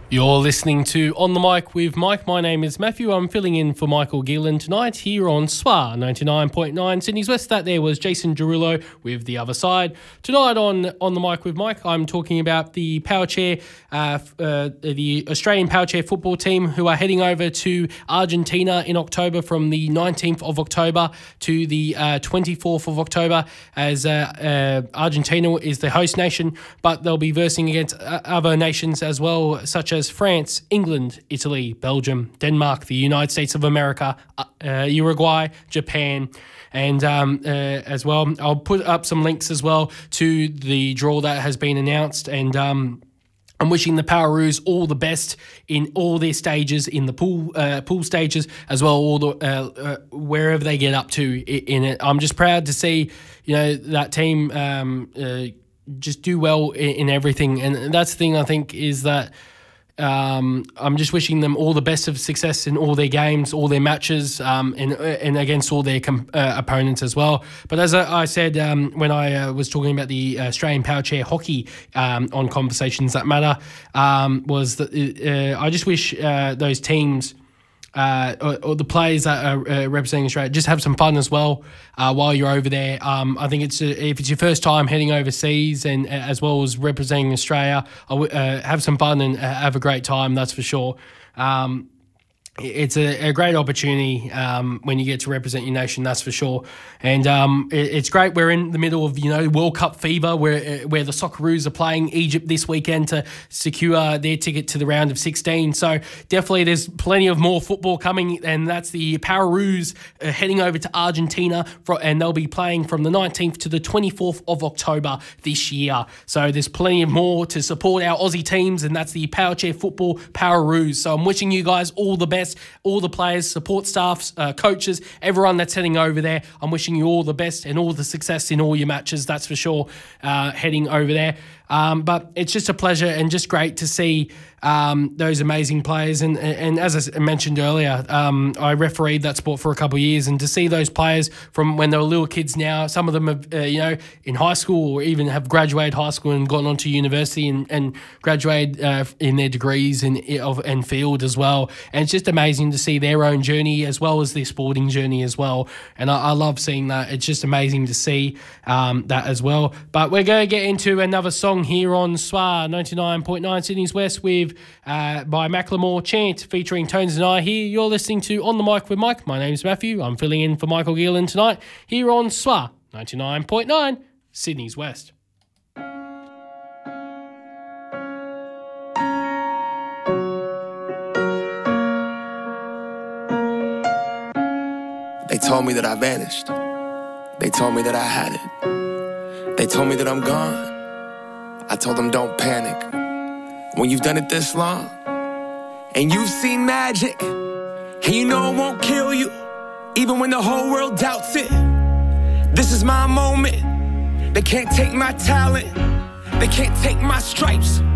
You're listening to On the Mic with Mike. My name is Matthew. I'm filling in for Michael Gillen tonight here on SWA 99.9 Sydney's West. That there was Jason Derulo with The Other Side. Tonight on the Mic with Mike, I'm talking about the Power Chair, the Australian Power Chair football team who are heading over to Argentina in October from the 19th of October to the 24th of October as Argentina is the host nation, but they'll be versing against other nations as well, such as France, England, Italy, Belgium, Denmark, the United States of America, Uruguay, Japan, and as well. I'll put up some links as well to the draw that has been announced, and I'm wishing the Poweroos all the best in all their stages, in the pool stages as well, all the wherever they get up to in it. I'm just proud to see, that team just do well in everything, and that's the thing I think is that. I'm just wishing them all the best of success in all their games, all their matches, and against all their opponents as well. But as I said when I was talking about the Australian Power Chair hockey on Conversations That Matter, was that I just wish those teams or the players that are representing Australia just have some fun as well while you're over there. I think if it's your first time heading overseas and as well as representing Australia, have some fun and have a great time, that's for sure. It's a great opportunity when you get to represent your nation, that's for sure. And it's great. We're in the middle of World Cup fever, where the Socceroos are playing Egypt this weekend to secure their ticket to the round of 16. So definitely, there's plenty of more football coming, and that's the Poweroos heading over to Argentina, and they'll be playing from the 19th to the 24th of October this year. So there's plenty of more to support our Aussie teams, and that's the Power Chair Football Poweroos. So I'm wishing you guys all the best. All the players, support staffs, coaches, everyone that's heading over there. I'm wishing you all the best and all the success in all your matches, that's for sure, heading over there. But it's just a pleasure and just great to see those amazing players. And as I mentioned earlier, I refereed that sport for a couple of years, and to see those players from when they were little kids now, some of them have, in high school or even have graduated high school and gone on to university and graduated in their degrees and field as well. And it's just amazing to see their own journey as well as their sporting journey as well. And I love seeing that. It's just amazing to see that as well. But we're going to get into another song here on SWA 99.9 Sydney's West by Macklemore, Chant, featuring Tones and I here. You're listening to On the Mic with Mike. My name's Matthew. I'm filling in for Michael Gillen tonight here on SWA 99.9 Sydney's West. They told me that I vanished. They told me that I had it. They told me that I'm gone. I told them don't panic. When you've done it this long, and you've seen magic, and you know it won't kill you, even when the whole world doubts it. This is my moment. They can't take my talent. They can't take my stripes.